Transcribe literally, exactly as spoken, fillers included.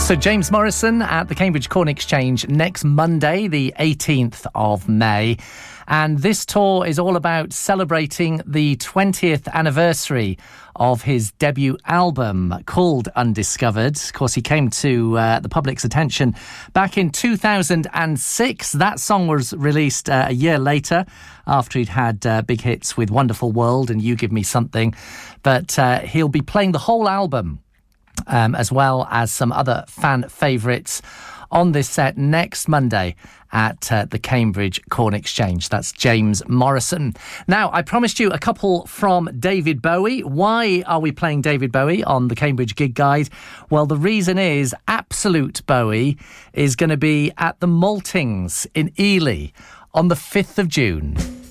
So James Morrison at the Cambridge Corn Exchange next Monday, the eighteenth of May. And this tour is all about celebrating the twentieth anniversary of his debut album called Undiscovered. Of course, he came to uh, the public's attention back in two thousand six. That song was released uh, a year later after he'd had uh, big hits with Wonderful World and You Give Me Something. But uh, he'll be playing the whole album um, as well as some other fan favourites on this set next Monday at uh, the Cambridge Corn Exchange. That's James Morrison. Now, I promised you a couple from David Bowie. Why are we playing David Bowie on the Cambridge Gig Guide? Well, the reason is Absolute Bowie is going to be at the Maltings in Ely on the fifth of June.